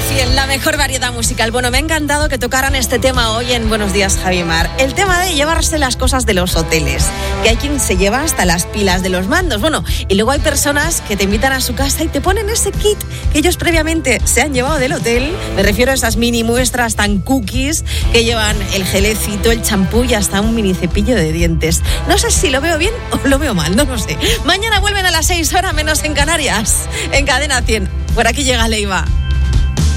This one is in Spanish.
100%, la mejor variedad musical. Bueno, me ha encantado que tocaran este tema hoy en Buenos Días, Javi Mar. El tema de llevarse las cosas de los hoteles. Que hay quien se lleva hasta las pilas de los mandos. Bueno, y luego hay personas que te invitan a su casa y te ponen ese kit que ellos previamente se han llevado del hotel. Me refiero a esas mini muestras tan cookies que llevan el gelecito, el champú y hasta un mini cepillo de dientes. No sé si lo veo bien o lo veo mal, no lo sé. Mañana vuelven a las 6 horas menos en Canarias, en Cadena 100. Por aquí llega Leiva.